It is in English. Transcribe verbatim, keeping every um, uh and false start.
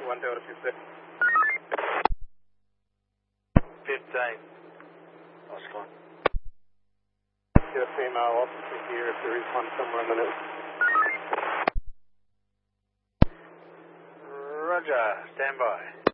one Delta fifteen. fifteen. Oscar. Get a female officer here if there is one somewhere in the net. Roger, stand by.